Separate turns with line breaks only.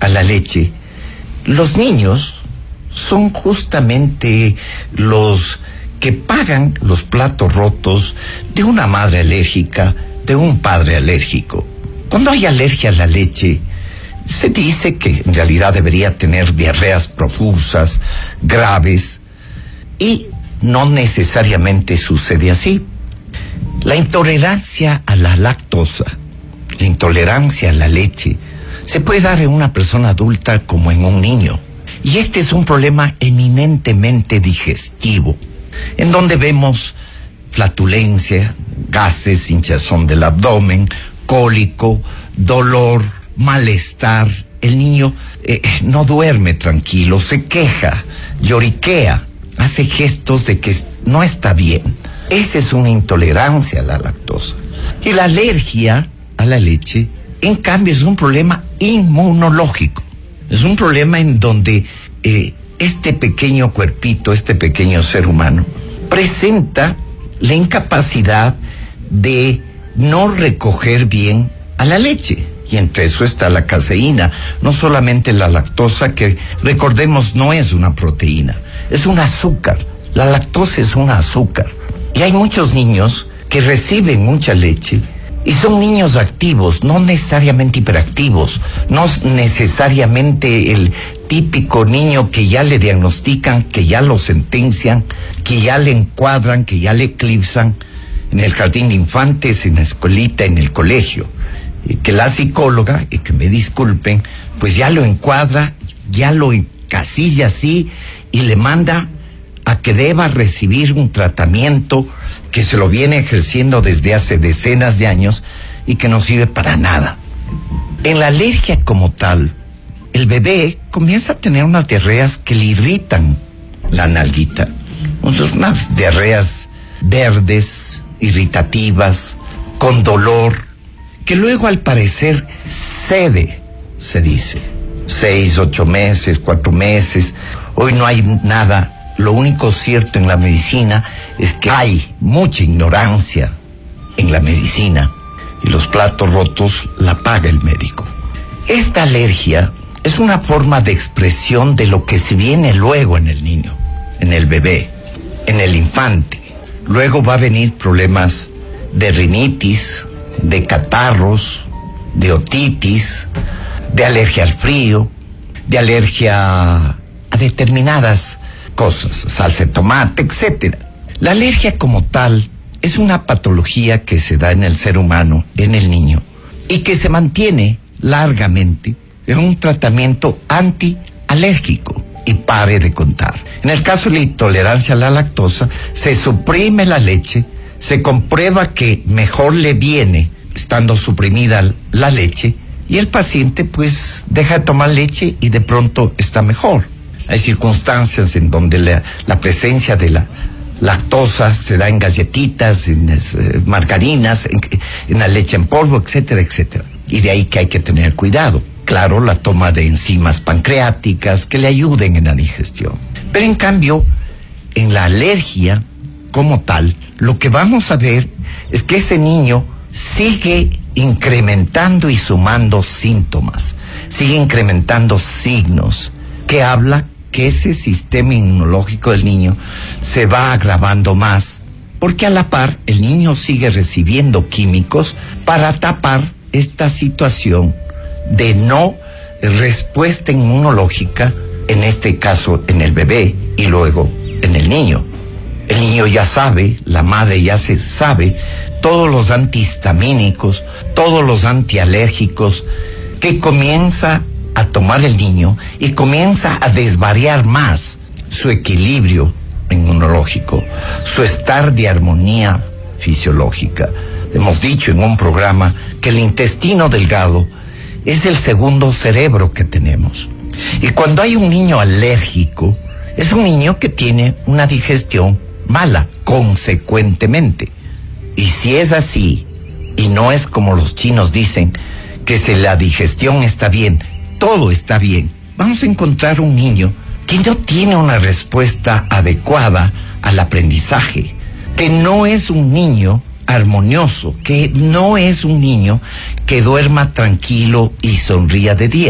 a la leche, los niños son justamente los que pagan los platos rotos de una madre alérgica, de un padre alérgico. Cuando hay alergia a la leche, se dice que en realidad debería tener diarreas profusas, graves, y no necesariamente sucede así. La intolerancia a la lactosa, la intolerancia a la leche, se puede dar en una persona adulta como en un niño. Y este es un problema eminentemente digestivo, en donde vemos flatulencia, gases, hinchazón del abdomen, cólico, dolor, malestar. El niño no duerme tranquilo, se queja, lloriquea, hace gestos de que no está bien. Esa es una intolerancia a la lactosa. Y la alergia a la leche, en cambio, es un problema inmunológico. Es un problema en donde este pequeño cuerpito, este pequeño ser humano, presenta la incapacidad de no recoger bien a la leche. Y entre eso está la caseína, no solamente la lactosa, que recordemos no es una proteína, es un azúcar. La lactosa es un azúcar. Y hay muchos niños que reciben mucha leche y son niños activos, no necesariamente hiperactivos, no necesariamente el típico niño que ya le diagnostican, que ya lo sentencian, que ya le encuadran, que ya le eclipsan en el jardín de infantes, en la escuelita, en el colegio. Y que la psicóloga, y que me disculpen, pues ya lo encuadra, ya lo encasilla así y le manda a que deba recibir un tratamiento que se lo viene ejerciendo desde hace decenas de años y que no sirve para nada. En la alergia como tal, el bebé comienza a tener unas diarreas que le irritan la nalguita. Unas diarreas verdes, irritativas, con dolor, que luego al parecer cede, se dice. 6, 8 meses, 4 meses. Hoy no hay nada. Lo único cierto en la medicina es que hay mucha ignorancia en la medicina y los platos rotos la paga el médico. Esta alergia es una forma de expresión de lo que se viene luego en el niño, en el bebé, en el infante. Luego va a venir problemas de rinitis, de catarros, de otitis, de alergia al frío, de alergia a determinadas cosas, salsa de tomate, etcétera. La alergia como tal es una patología que se da en el ser humano, en el niño, y que se mantiene largamente en un tratamiento antialérgico, y pare de contar. En el caso de la intolerancia a la lactosa, se suprime la leche, se comprueba que mejor le viene estando suprimida la leche, y el paciente pues deja de tomar leche y de pronto está mejor. Hay circunstancias en donde la presencia de la lactosa se da en galletitas, en margarinas, en la leche en polvo, etcétera, etcétera. Y de ahí que hay que tener cuidado. Claro, la toma de enzimas pancreáticas que le ayuden en la digestión. Pero en cambio, en la alergia como tal, lo que vamos a ver es que ese niño sigue incrementando y sumando síntomas, sigue incrementando signos, que habla que ese sistema inmunológico del niño se va agravando más, porque a la par el niño sigue recibiendo químicos para tapar esta situación de no respuesta inmunológica, en este caso en el bebé y luego en el niño. El niño ya sabe, la madre ya se sabe todos los antihistamínicos, todos los antialérgicos que comienza a tomar el niño y comienza a desvariar más su equilibrio inmunológico, su estar de armonía fisiológica. Hemos dicho en un programa que el intestino delgado es el segundo cerebro que tenemos. Y cuando hay un niño alérgico, es un niño que tiene una digestión mala, consecuentemente. Y si es así, y no es como los chinos dicen, que si la digestión está bien, todo está bien, vamos a encontrar un niño que no tiene una respuesta adecuada al aprendizaje, que no es un niño armonioso, que no es un niño que duerma tranquilo y sonría de día.